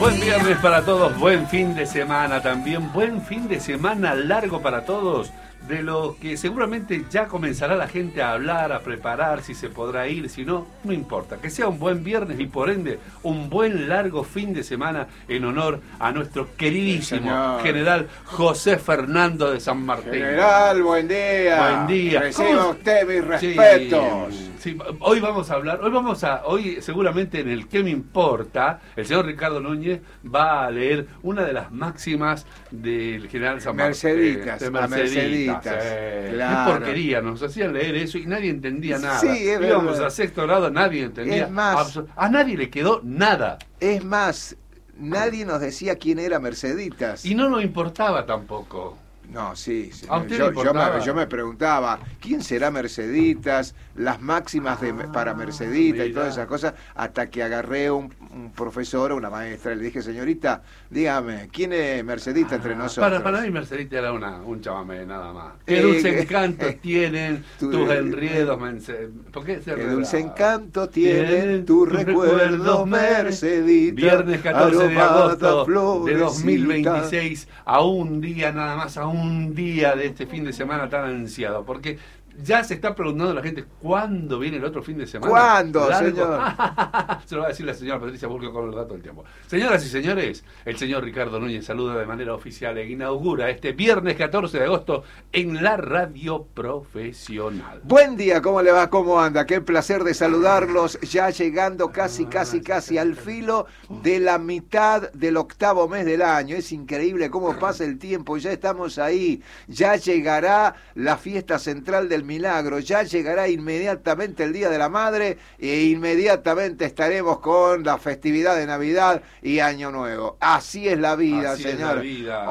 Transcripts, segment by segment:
Buen viernes para todos, buen fin de semana también, buen fin de semana largo para todos, de lo que seguramente ya comenzará la gente a hablar, a preparar, si se podrá ir, si no, no importa. Que sea un buen viernes y por ende un buen largo fin de semana en honor a nuestro queridísimo general José Fernando de San Martín. General, buen día. Buen día. Reciba usted mis respetos. Sí, hoy vamos a hablar, hoy seguramente en el ¿Qué me importa? El señor Ricardo Núñez va a leer una de las máximas del general San Martín. Merceditas. Claro. Qué porquería, nos hacían leer eso y nadie entendía nada. Sí, es íbamos verdad. a sexto grado, nadie entendía. Es más, a nadie le quedó nada. Es más, nadie nos decía quién era Merceditas. Y no nos importaba tampoco. No, sí. ¿A usted le importaba? Yo me preguntaba, ¿quién será Merceditas? Las máximas para Mercedita y todas esas cosas, hasta que agarré un profesor o una maestra y le dije, señorita, dígame, ¿quién es Mercedita entre nosotros? Para mí Mercedita era un chamamé, nada más. Qué dulce encanto tienen tus enriedos, ¿por qué se qué dulce encanto tienen tus recuerdos, Mercedita. Viernes 14 de agosto de 2026, a un día nada más, a un día de este fin de semana tan ansiado, porque ya se está preguntando la gente ¿cuándo viene el otro fin de semana? ¿Cuándo, ¿largo? señor? Se lo va a decir la señora Patricia Burgo con los datos del tiempo. Señoras y señores, el señor Ricardo Núñez saluda de manera oficial e inaugura este viernes 14 de agosto en la radio profesional. Buen día, ¿cómo le va? ¿Cómo anda? Qué placer de saludarlos, ya llegando casi al filo de la mitad del octavo mes del año. Es increíble cómo pasa el tiempo, ya estamos ahí, ya llegará la fiesta central del milagro, ya llegará inmediatamente el Día de la Madre e inmediatamente estaremos con la festividad de Navidad y Año Nuevo. Así es la vida, Así señor. Es la vida.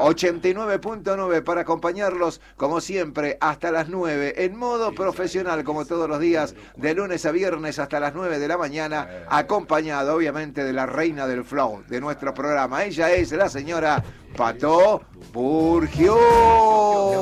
89.9 para acompañarlos como siempre hasta las 9 en modo profesional como todos los días de lunes a viernes hasta las 9 de la mañana, acompañado obviamente de la reina del flow de nuestro programa. Ella es la señora Pato Burgio.